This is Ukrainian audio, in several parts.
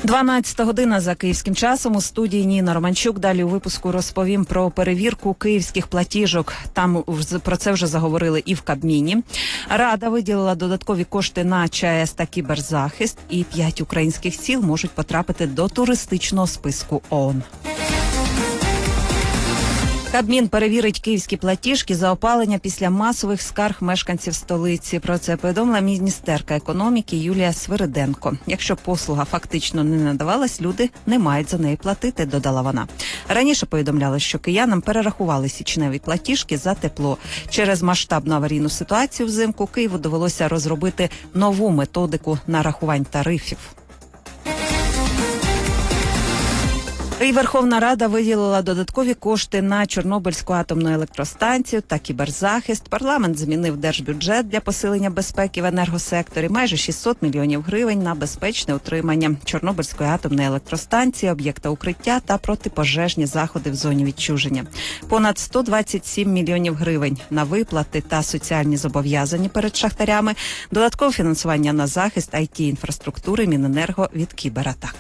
12 година за київським часом. У студії Ніна Романчук. Далі у випуску розповім про перевірку київських платіжок. Там про це вже заговорили і в Кабміні. Рада виділила додаткові кошти на ЧАЕС та кіберзахист. І 5 українських сіл можуть потрапити до туристичного списку ООН. Кабмін перевірить київські платіжки за опалення після масових скарг мешканців столиці. Про це повідомила міністерка економіки Юлія Свириденко. Якщо послуга фактично не надавалась, люди не мають за неї платити, додала вона. Раніше повідомляли, що киянам перерахували січневі платіжки за тепло. Через масштабну аварійну ситуацію взимку Києву довелося розробити нову методику нарахувань тарифів. І Верховна Рада виділила додаткові кошти на Чорнобильську атомну електростанцію та кіберзахист. Парламент змінив держбюджет для посилення безпеки в енергосекторі. Майже 600 мільйонів гривень на безпечне утримання Чорнобильської атомної електростанції, об'єкта укриття та протипожежні заходи в зоні відчуження. Понад 127 мільйонів гривень на виплати та соціальні зобов'язання перед шахтарями. Додаткове фінансування на захист IT-інфраструктури Міненерго від кібератак.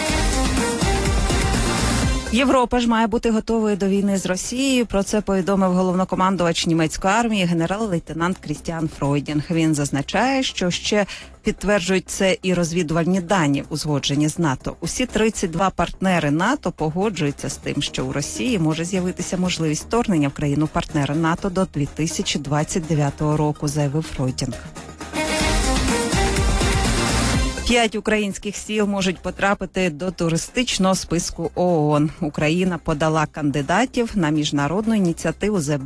Європа ж має бути готовою до війни з Росією. Про це повідомив головнокомандувач німецької армії генерал-лейтенант Крістіан Фройдінг. Він зазначає, що ще підтверджують це і розвідувальні дані, узгоджені з НАТО. Усі 32 партнери НАТО погоджуються з тим, що у Росії може з'явитися можливість вторгнення в країну-партнера НАТО до 2029 року, заявив Фройдінг. 5 українських сіл можуть потрапити до туристичного списку ООН. Україна подала кандидатів на міжнародну ініціативу The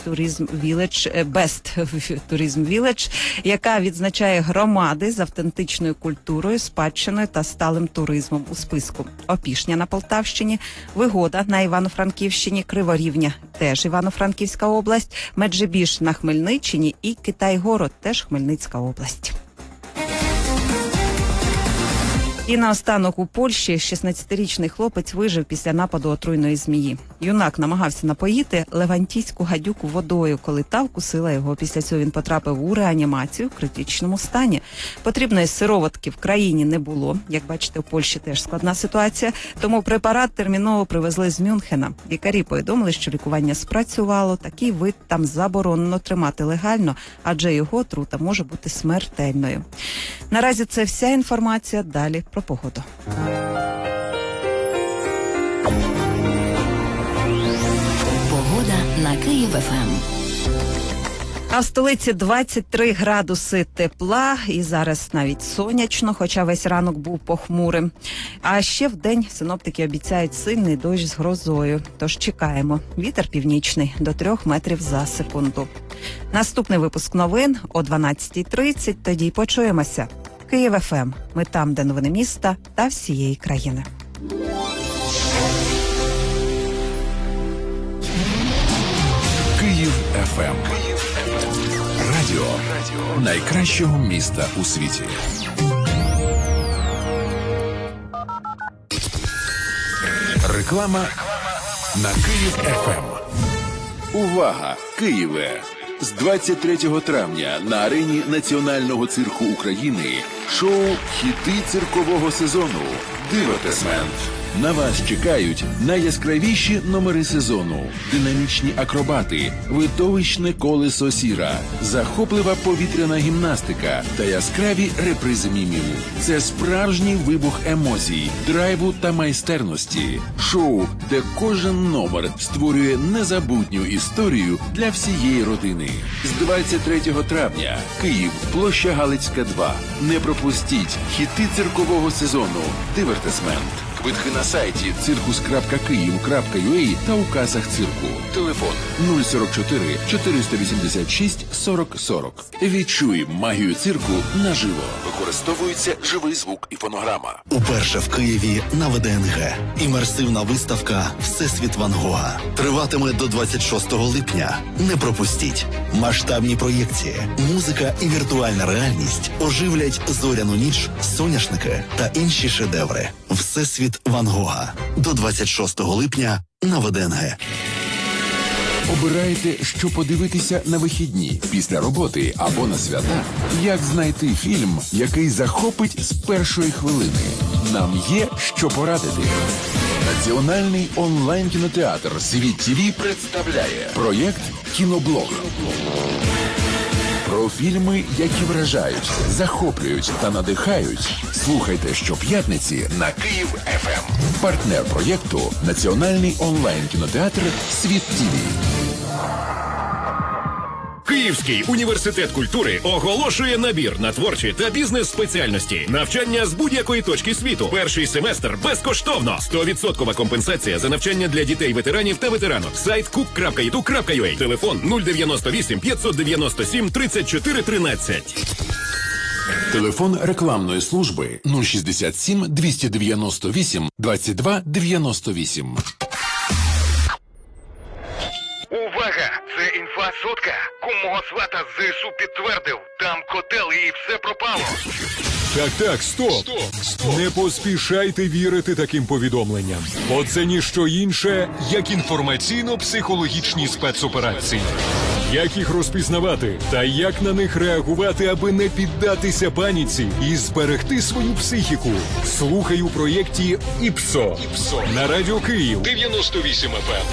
Best Tourism Village, яка відзначає громади з автентичною культурою, спадщиною та сталим туризмом у списку. Опішня на Полтавщині, Вигода на Івано-Франківщині, Криворівня теж Івано-Франківська область, Меджибіж на Хмельниччині і Китай-Город теж Хмельницька область. І наостанок у Польщі 16-річний хлопець вижив після нападу отруйної змії. Юнак намагався напоїти левантійську гадюку водою, коли та вкусила його. Після цього він потрапив у реанімацію в критичному стані. Потрібної сироватки в країні не було. Як бачите, у Польщі теж складна ситуація, тому препарат терміново привезли з Мюнхена. Лікарі повідомили, що лікування спрацювало. Такий вид там заборонено тримати легально, адже його отрута може бути смертельною. Наразі це вся інформація. Далі про погоду. Погода на Київ-ФМ. А в столиці 23 градуси тепла і зараз навіть сонячно, хоча весь ранок був похмурим. А ще вдень синоптики обіцяють сильний дощ з грозою. Тож чекаємо. Вітер північний до 3 метрів за секунду. Наступний випуск новин о 12:30. Тоді й почуємося. Київ-ФМ. Ми там, де новини міста та всієї країни. Київ-ФМ. Радіо найкращого міста у світі. Реклама на Київ-ФМ. Увага! Києве! З 23 травня на арені Національного цирку України шоу «Хіти циркового сезону» «Дивертисмент». На вас чекають найяскравіші номери сезону, динамічні акробати, видовищне колесо сіра, захоплива повітряна гімнастика та яскраві репризи мімів. Це справжній вибух емоцій, драйву та майстерності. Шоу, де кожен номер створює незабутню історію для всієї родини. З 23 травня. Київ, площа Галицька, 2. Не пропустіть хіти циркового сезону «Дивертисмент». Квитки на сайті circus.kyiv.ua та у касах цирку. Телефон 044 486 40 40. Відчуй магію цирку наживо. Використовується живий звук і фонограма. Уперше в Києві на ВДНГ. Імерсивна виставка «Всесвіт Ван Гога». Триватиме до 26 липня. Не пропустіть. Масштабні проєкції, музика і віртуальна реальність оживлять зоряну ніч, соняшники та інші шедеври. «Всесвіт Ван Гога» до 26 липня на ВДНГ. Обираєте, що подивитися на вихідні, після роботи або на свята? Як знайти фільм, який захопить з першої хвилини? Нам є що порадити. Національний онлайн-кінотеатр «Світ ТВ» представляє проєкт «Кіноблог». Про фільми, які вражають, захоплюють та надихають. Слухайте щоп'ятниці на Київ ФМ. Партнер проєкту – Національний онлайн-кінотеатр «Світ ТВ». Київський університет культури оголошує набір на творчі та бізнес-спеціальності. Навчання з будь-якої точки світу. Перший семестр безкоштовно. 100% компенсація за навчання для дітей-ветеранів та ветеранок. Сайт cook.edu.ua. Телефон 098 597 34 13. Телефон рекламної служби 067 298 22 98. Увага! Це інфа-сотка. Кум мого свата з ЗСУ підтвердив. Там котел і все пропало. Так, стоп. Не поспішайте вірити таким повідомленням. Бо це ніщо інше, як інформаційно-психологічні спецоперації. Як їх розпізнавати та як на них реагувати, аби не піддатися паніці і зберегти свою психіку? Слухай у проєкті «ІПСО» на Радіо Київ 98 FM.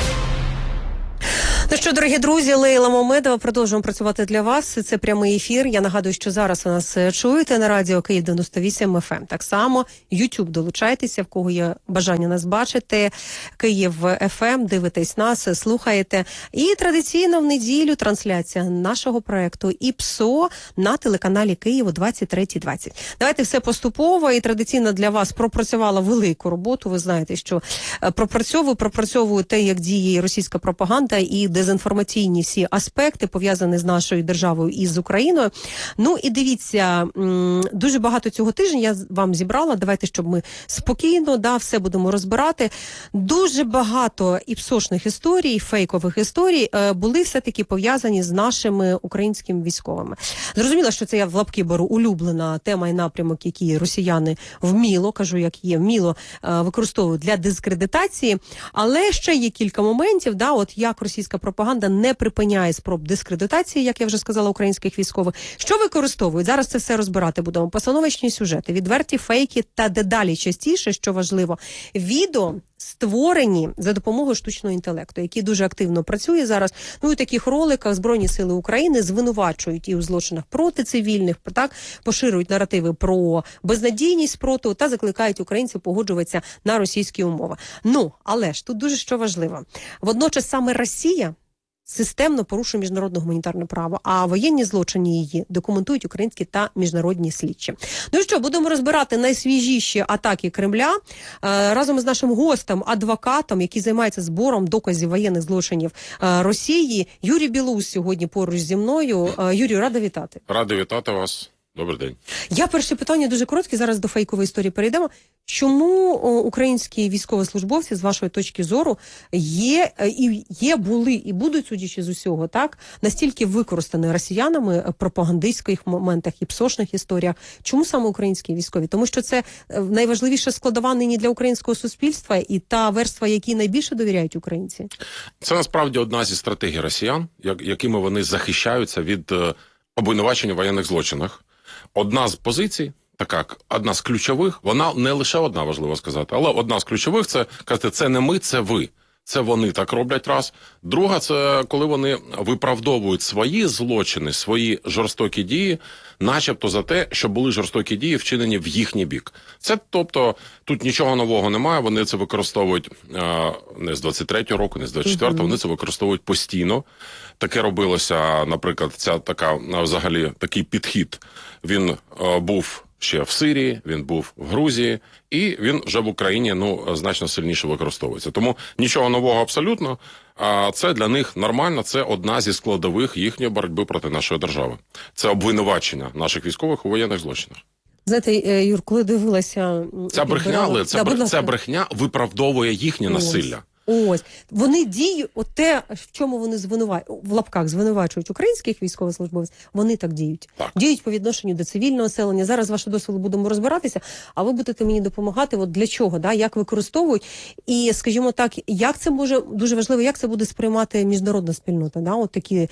Ну що, дорогі друзі, Лейла Мамедова, продовжуємо працювати для вас. Це прямий ефір. Я нагадую, що зараз ви нас чуєте на Радіо Київ 98 FM. Так само YouTube долучайтеся, в кого є бажання нас бачити. Київ FM, дивитесь нас, слухаєте. І традиційно в неділю трансляція нашого проекту «ІПСО» на телеканалі Києву 23:20. Давайте все поступово і традиційно для вас пропрацювала велику роботу. Ви знаєте, що пропрацьовую те, як діє російська пропаганда і дезінформаційні всі аспекти, пов'язані з нашою державою і з Україною. Ну і дивіться, дуже багато цього тижня я вам зібрала. Давайте, щоб ми спокійно, все будемо розбирати. Дуже багато іпсошних історій, фейкових історій були все-таки пов'язані з нашими українськими військовими. Зрозуміло, що це я в лапки беру улюблена тема і напрямок, які росіяни вміло використовують для дискредитації, але ще є кілька моментів, от як російська пропаганда не припиняє спроб дискредитації, як я вже сказала, українських військових. Що використовують? Зараз це все розбирати будемо. Постановочні сюжети, відверті фейки та дедалі частіше, що важливо, відео створені за допомогою штучного інтелекту, який дуже активно працює зараз. Ну і в таких роликах Збройні сили України звинувачують і у злочинах проти цивільних, поширюють наративи про безнадійність спротиву та закликають українців погоджуватися на російські умови. Ну, але ж тут дуже що важливо. Водночас саме Росія системно порушує міжнародне гуманітарне право, а воєнні злочини її документують українські та міжнародні слідчі. Ну що, будемо розбирати найсвіжіші атаки Кремля разом з нашим гостем, адвокатом, який займається збором доказів воєнних злочинів Росії. Юрій Білоус сьогодні поруч зі мною. Юрію, рада вітати. Радий вітати вас. Добрий день. Я перше питання дуже коротке, зараз до фейкової історії перейдемо. Чому українські військовослужбовці, з вашої точки зору, були і будуть, судячи з усього, настільки використані росіянами в пропагандистських моментах і псошних історіях? Чому саме українські військові? Тому що це найважливіша складова нині для українського суспільства і та верства, якій найбільше довіряють українці? Це насправді одна зі стратегій росіян, якими вони захищаються від обвинувачення в воєнних злочинах. Одна з позицій, одна з ключових, вона не лише одна, важливо сказати, але одна з ключових – це казати, це не ми, це ви. Це вони так роблять раз. Друга – це коли вони виправдовують свої злочини, свої жорстокі дії, начебто за те, що були жорстокі дії вчинені в їхній бік. Це, тобто, тут нічого нового немає, вони це використовують не з 23-го року, не з 24-го, вони це використовують постійно. Таке робилося, наприклад, взагалі такий підхід, він був ще в Сирії, він був в Грузії, і він вже в Україні значно сильніше використовується. Тому нічого нового абсолютно, а це для них нормально, це одна зі складових їхньої боротьби проти нашої держави. Це обвинувачення наших військових у воєнних злочинах. Знаєте, Юр, коли дивилася... Ця брехня виправдовує їхнє насилля. Ось. Вони діють, те, в чому вони в лапках звинувачують українських військовослужбовців, вони так діють. Так. Діють по відношенню до цивільного населення. Зараз ваше дозволу будемо розбиратися, а ви будете мені допомагати, от для чого, да, як використовують. І, скажімо так, як це може, дуже важливо, як це буде сприймати міжнародна спільнота, да, от такі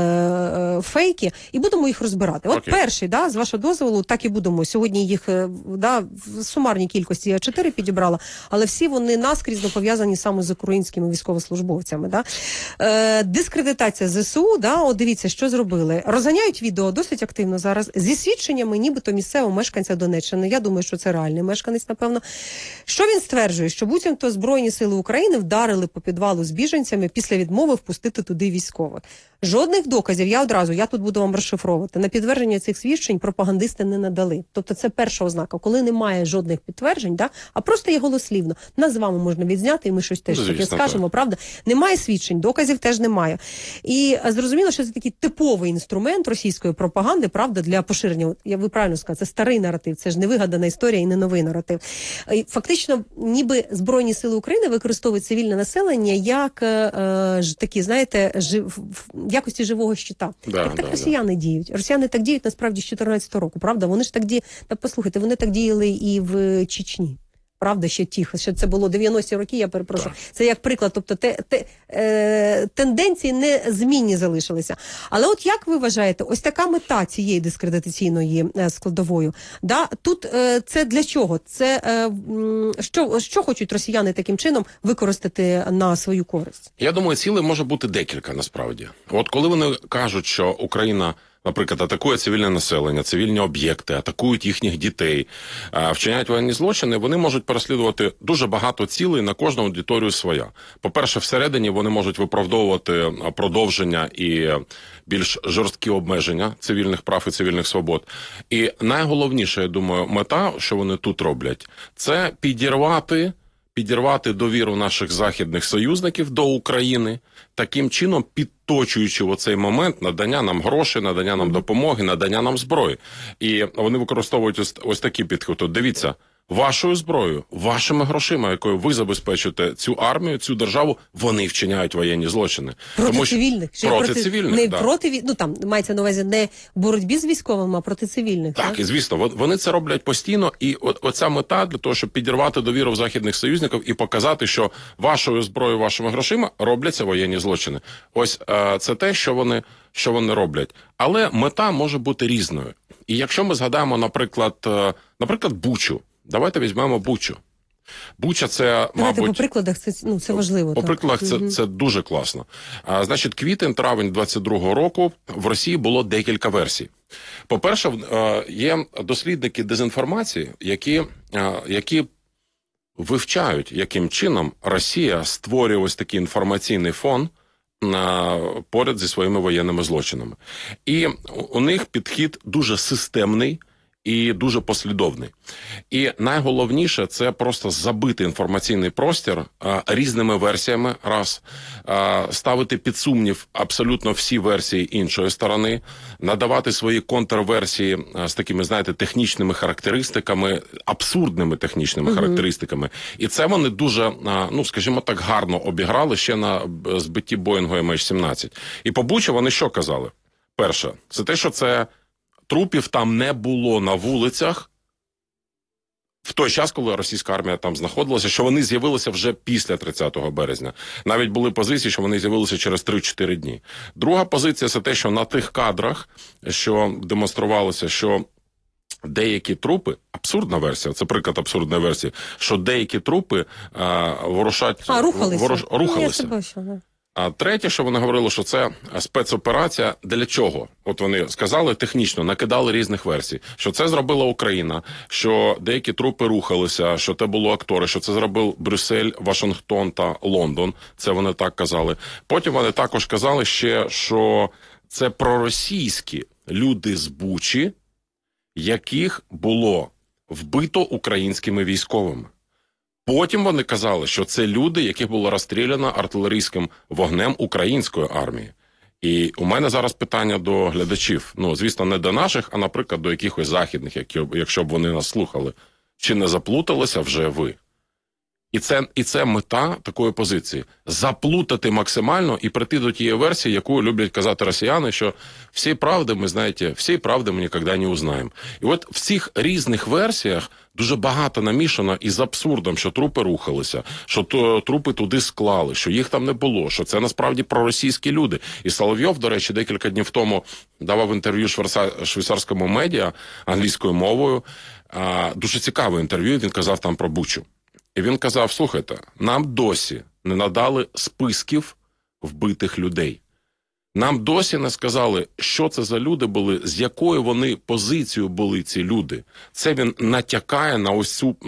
фейки, і будемо їх розбирати. От перший, да, з вашого дозволу, так і будемо. Сьогодні їх, да, в сумарній кількості я 4 підібрала, але всі вони наскрізно пов'язані саме з українськими військовослужбовцями. Да? Дискредитація ЗСУ, да? От дивіться, що зробили. Розганяють відео досить активно зараз зі свідченнями нібито місцевого мешканця Донеччини. Я думаю, що це реальний мешканець, напевно. Що він стверджує? Що буцімто Збройні сили України вдарили по підвалу з біженцями після відмови впустити туди військових. Жодних доказів, я тут буду вам розшифровувати, на підтвердження цих свідчень пропагандисти не надали. Тобто це перша ознака, коли немає жодних підтверджень, да, а просто є голослівно. Нас з вами можна відзняти, і ми щось теж таке скажемо, правда? Немає свідчень, доказів теж немає. І зрозуміло, що це такий типовий інструмент російської пропаганди, правда, для поширення. Ви правильно сказали, це старий наратив, це ж не вигадана історія і не новий наратив. І фактично, ніби Збройні сили України використовують цивільне населення як такі, знаєте, в якості живого щита. Так росіяни діють. Росіяни так діють насправді з 14-го року, правда? Вони ж так діють, послухайте, вони так діяли і в Чечні. Правда, ще тихо, що це було 90-ті роки, я перепрошую. Це як приклад, тобто тенденції незмінні залишилися. Але от як ви вважаєте, ось така мета цієї дискредитаційної складової, да? Тут це для чого? Це що хочуть росіяни таким чином використати на свою користь? Я думаю, цілей може бути декілька насправді. От коли вони кажуть, що Україна, наприклад, атакує цивільне населення, цивільні об'єкти, атакують їхніх дітей, вчиняють воєнні злочини, вони можуть переслідувати дуже багато цілей, на кожну аудиторію своя. По-перше, всередині вони можуть виправдовувати продовження і більш жорсткі обмеження цивільних прав і цивільних свобод. І найголовніша, я думаю, мета, що вони тут роблять, це підірвати довіру наших західних союзників до України, таким чином підточуючи в оцей момент надання нам грошей, надання нам допомоги, надання нам зброї. І вони використовують ось такі підходи. Дивіться, вашою зброєю, вашими грошима, якою ви забезпечуєте цю армію, цю державу, вони вчиняють воєнні злочини. Проти цивільних? Проти цивільних, не да. проти, ну там мається на увазі не боротьбі з військовими, а проти цивільних. Так, і звісно, вони це роблять постійно, і оця мета для того, щоб підірвати довіру в західних союзників і показати, що вашою зброєю, вашими грошима робляться воєнні злочини. Ось це те, що вони роблять. Але мета може бути різною. І якщо ми згадаємо, наприклад, Бучу, давайте візьмемо Бучу. Буча це, мабуть... по прикладах це важливо. По прикладах це дуже класно. Значить, квітень-травень 22-го року в Росії було декілька версій. По-перше, є дослідники дезінформації, які вивчають, яким чином Росія створює ось такий інформаційний фон поряд зі своїми воєнними злочинами. І у них підхід дуже системний і дуже послідовний. І найголовніше – це просто забити інформаційний простір різними версіями, ставити під сумнів абсолютно всі версії іншої сторони, надавати свої контрверсії з такими, знаєте, технічними характеристиками, абсурдними технічними характеристиками. І це вони дуже, скажімо так, гарно обіграли ще на збитті Боїнгу MH17. І по Бучі вони що казали? Перше, це те, що це трупів там не було на вулицях в той час, коли російська армія там знаходилася, що вони з'явилися вже після 30 березня. Навіть були позиції, що вони з'явилися через 3-4 дні. Друга позиція – це те, що на тих кадрах, що демонструвалося, що деякі трупи, абсурдна версія, це приклад абсурдної версії, що деякі трупи рухалися. А третє, що вони говорили, що це спецоперація. Для чого? От вони сказали технічно, накидали різних версій. Що це зробила Україна, що деякі трупи рухалися, що це були актори, що це зробив Брюссель, Вашингтон та Лондон. Це вони так казали. Потім вони також казали ще, що це проросійські люди з Бучі, яких було вбито українськими військовими. Потім вони казали, що це люди, яких було розстріляно артилерійським вогнем української армії. І у мене зараз питання до глядачів. Звісно, не до наших, а, наприклад, до якихось західних, якщо б вони нас слухали. Чи не заплуталися вже ви? І це мета такої позиції. Заплутати максимально і прийти до тієї версії, яку люблять казати росіяни, що всі правди ми ніколи не узнаємо. І от в цих різних версіях дуже багато намішано із абсурдом, що трупи рухалися, що трупи туди склали, що їх там не було, що це насправді проросійські люди. І Соловйов, до речі, декілька днів тому давав інтерв'ю швейцарському медіа англійською мовою. Дуже цікаве інтерв'ю, він казав там про Бучу. І він казав, слухайте, нам досі не надали списків вбитих людей. Нам досі не сказали, що це за люди були, з якою вони позицією були ці люди. Це він натякає на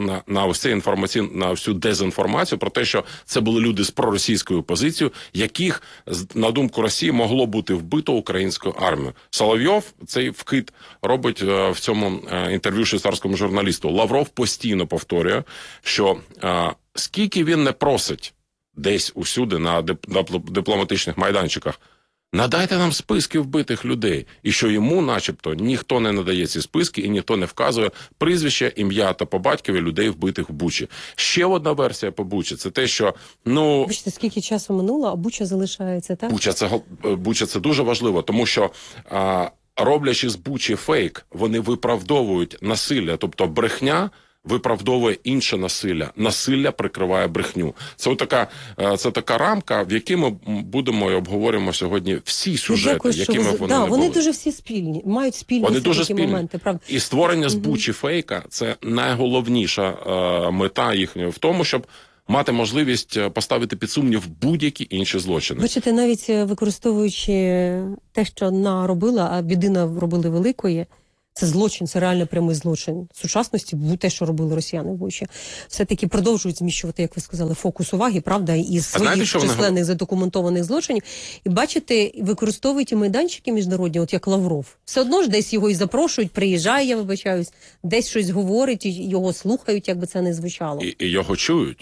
всю дезінформацію про те, що це були люди з проросійською позицією, яких, на думку Росії, могло бути вбито українською армією. Соловйов цей вкид робить в цьому інтерв'ю швейцарському журналісту. Лавров постійно повторює, що скільки він не просить десь усюди на дипломатичних майданчиках, надайте нам списки вбитих людей. І що йому, начебто, ніхто не надає ці списки і ніхто не вказує прізвище, ім'я та по батькові людей вбитих в Бучі. Ще одна версія по Бучі – це те, що, Бачите, скільки часу минуло, а Буча залишається, так? Буча – це дуже важливо, тому що роблячи з Бучі фейк, вони виправдовують насилля, тобто брехня виправдовує інше насилля. Насилля прикриває брехню. Це така рамка, в якій ми будемо і обговорюємо сьогодні всі сюжети, якими вони не були. Вони дуже всі спільні, мають спільні такі моменти. Правда? І створення з Бучі фейка – це найголовніша мета їхньої в тому, щоб мати можливість поставити під сумнів будь-які інші злочини. Бачите, навіть використовуючи те, що наробила, а біди наробили великої, це злочин, це реально прямий злочин сучасності, те, що робили росіяни в Бучі. Все-таки продовжують зміщувати, як ви сказали, фокус уваги, правда, із своїх численних задокументованих злочинів. І бачите, використовують і майданчики міжнародні, от як Лавров. Все одно ж десь його і запрошують, приїжджає, я вибачаюсь, десь щось говорить, і його слухають, як би це не звучало. І його чують.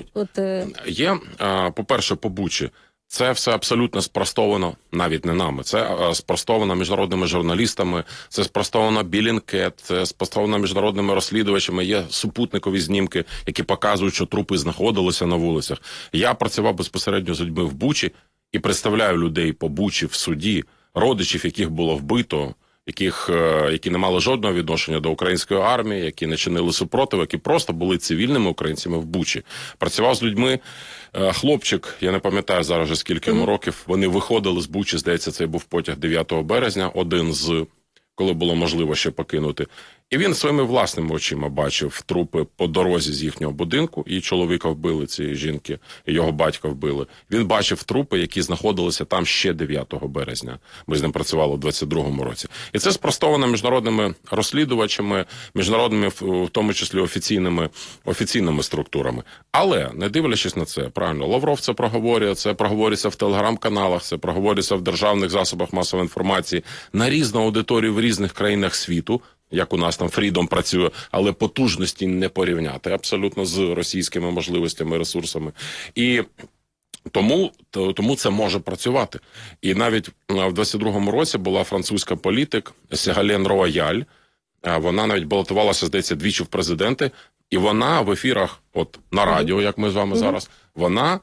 Є, по-перше, по Бучі. Це все абсолютно спростовано, навіть не нами, це спростовано міжнародними журналістами, це спростовано Білінкет, це спростовано міжнародними розслідувачами, є супутникові знімки, які показують, що трупи знаходилися на вулицях. Я працював безпосередньо з людьми в Бучі і представляю людей по Бучі в суді, родичів, яких було вбито, які не мали жодного відношення до української армії, які не чинили супротив, які просто були цивільними українцями в Бучі. Працював з людьми, хлопчик, я не пам'ятаю зараз вже скільки йому років, вони виходили з Бучі, здається, це був потяг 9 березня, один з, коли було можливо ще покинути. І він своїми власними очима бачив трупи по дорозі з їхнього будинку, і чоловіка вбили, цієї жінки, і його батька вбили. Він бачив трупи, які знаходилися там ще 9 березня. Ми з ним працювали у 22-му році. І це спростовано міжнародними розслідувачами, міжнародними, в тому числі офіційними структурами. Але, не дивлячись на це, правильно, Лавров це проговорюється в телеграм-каналах, це проговорюється в державних засобах масової інформації, на різну аудиторію в різних країнах світу, як у нас там Фрідом працює, але потужності не порівняти абсолютно з російськими можливостями, ресурсами. І тому це може працювати. І навіть в 22-му році була французька політик Сігален Рояль, вона навіть балотувалася, здається, двічі в президенти, і вона в ефірах, от на радіо, як ми з вами зараз, вона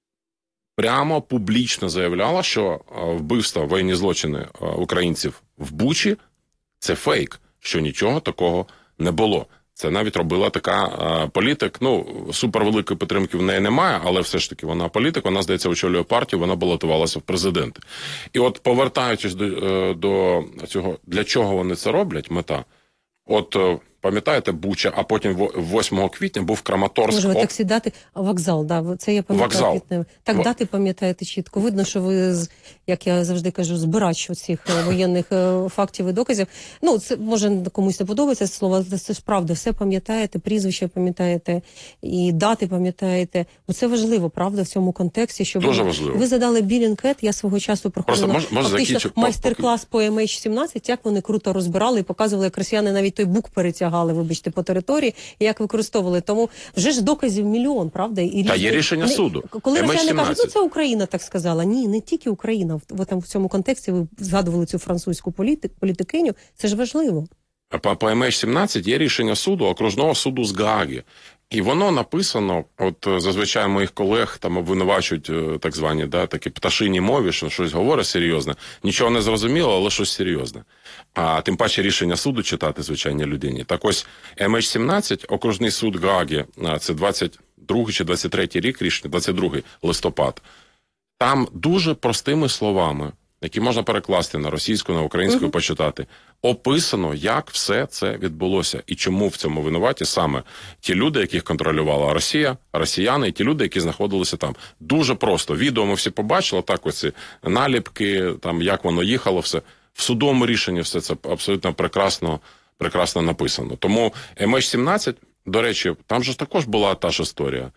прямо публічно заявляла, що вбивства, воєнні злочини українців в Бучі – це фейк, що нічого такого не було. Це навіть робила така політик, супервеликої підтримки в неї немає, але все ж таки вона політик, вона, здається, очолює партію, вона балотувалася в президенти. І от повертаючись до цього, для чого вони це роблять, мета, от пам'ятаєте, Буча, а потім 8 квітня був Краматорськ. Може, ви так сідати, вокзал, да, це я пам'ятаю. Так, дати пам'ятаєте чітко. Видно, що ви, як я завжди кажу, збирач цих воєнних фактів і доказів. Це, може, комусь не подобається це слово, але це ж правда. Все пам'ятаєте, прізвище пам'ятаєте, і дати пам'ятаєте. Це важливо, правда, в цьому контексті. Щоб дуже важливо. Ви задали Білінкет, я свого часу проходила фактично майстер-клас по MH17, як вони круто розбирали і показували, як росіяни навіть той бук перетягали, вибачте, по території, і як використовували. Тому вже ж доказів мільйон, правда? Та є рішення суду. Коли росіяни кажуть, це Україна так сказала. Ні, не тільки Україна. В цьому контексті ви згадували цю французьку політикиню. Це ж важливо. По MH17 є рішення суду, окружного суду з Гааги. І воно написано, от зазвичай моїх колег там обвинувачують так звані, такі пташині мові, що щось говорить серйозне. Нічого не зрозуміло, але щось серйозне. А тим паче рішення суду читати звичайній людині. Так ось MH17, окружний суд Гааги, це 22 чи 23 рік рішення, 22 листопад. Там дуже простими словами, які можна перекласти на російську, на українську, почитати, описано, як все це відбулося. І чому в цьому винуваті саме ті люди, яких контролювала Росія, росіяни, і ті люди, які знаходилися там. Дуже просто. Відео ми всі побачили, так ось наліпки, там, як воно їхало, все. В судовому рішенні все це абсолютно прекрасно написано. Тому MH17, до речі, там же також була та ж історія.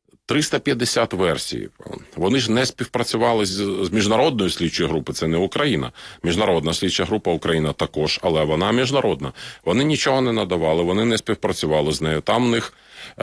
350 версій. Вони ж не співпрацювали з міжнародною слідчою групою, це не Україна. Міжнародна слідча група Україна також, але вона міжнародна. Вони нічого не надавали, вони не співпрацювали з нею. Там в них,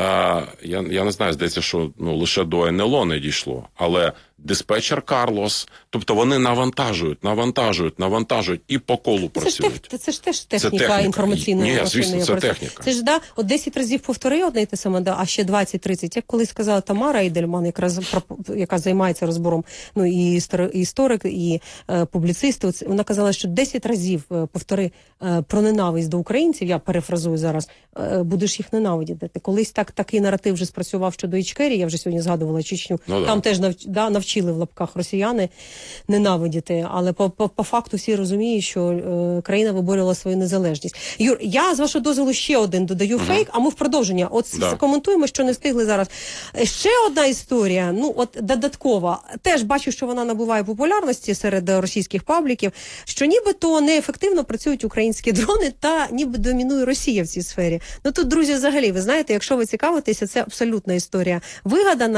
я не знаю, здається, що лише до НЛО не дійшло, але диспетчер Карлос, тобто вони навантажують і по колу працюють. Це ж теж техніка інформаційної машини. Ні, звісно, це техніка. Це ж, от 10 разів повтори одне й те саме, а ще 20-30. Як колись сказала Тамара Ідельман, яка займається розбором, і історик, і публіцист, вона казала, що 10 разів повтори про ненависть до українців, я перефразую зараз, будеш їх ненавидіти. Колись такий наратив вже спрацював щодо Ічкерії, я вже сьогодні згадувала Чечню, там теж навчили в лапках росіяни ненавидіти, але по факту всі розуміють, що країна виборювала свою незалежність. Юр, я з вашого дозволу ще один додаю фейк, а ми в продовження. От закоментуємо, що не встигли зараз. Ще одна історія, додаткова. Теж бачу, що вона набуває популярності серед російських пабліків, що нібито неефективно працюють українські дрони та ніби домінує Росія в цій сфері. Тут, друзі, взагалі, ви знаєте, якщо ви цікавитеся, це абсолютна історія вигадана.